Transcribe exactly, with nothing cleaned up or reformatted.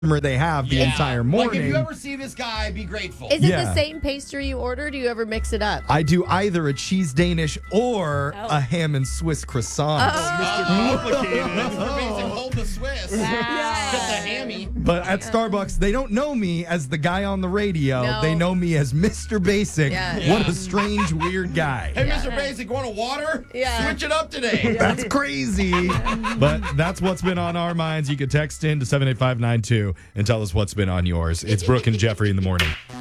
they have the Yeah. entire Like, morning. if you ever see this guy, be grateful. Is it Yeah. the same pastry you order? Do you ever mix it up? I do either a cheese Danish or Oh. a ham and Swiss croissant. Complicated. Mister Basic, hold the Swiss. Yeah. Get the hammy. But at Starbucks, they don't know me as the guy on the radio. No. They know me as Mister Basic. Yeah. What a strange, weird guy. Hey, Mister Basic, want a water? Yeah. Switch it up today. That's crazy. But that's what's been on our minds. You can text in to seven eight five nine two and tell us what's been on yours. It's Brooke and Jeffrey in the morning.